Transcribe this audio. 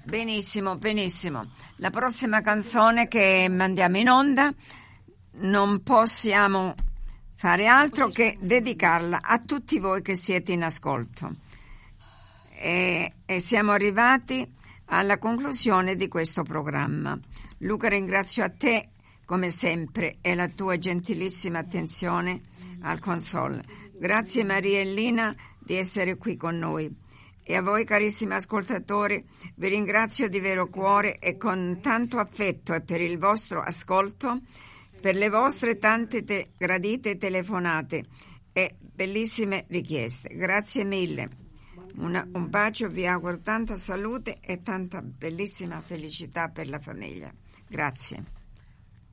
Benissimo, benissimo. La prossima canzone che mandiamo in onda non possiamo fare altro che dedicarla a tutti voi che siete in ascolto. E siamo arrivati alla conclusione di questo programma. Luca, ringrazio a te come sempre e la tua gentilissima attenzione al console. Grazie Maria e Lina di essere qui con noi. E a voi carissimi ascoltatori vi ringrazio di vero cuore e con tanto affetto e per il vostro ascolto, per le vostre tante gradite telefonate e bellissime richieste. Grazie mille. Un bacio, vi auguro tanta salute e tanta bellissima felicità per la famiglia. Grazie.